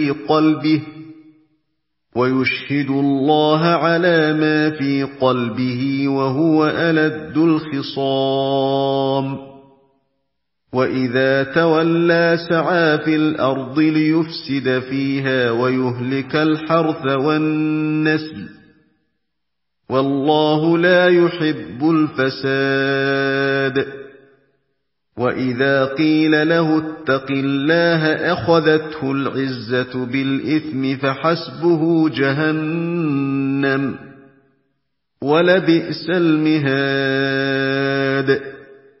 قلبه ويشهد الله على ما في قلبه وهو ألد الخصام وإذا تولى سعى في الأرض ليفسد فيها ويهلك الحرث والنسل والله لا يحب الفساد وإذا قيل له اتق الله أخذته العزة بالإثم فحسبه جهنم ولبئس المهاد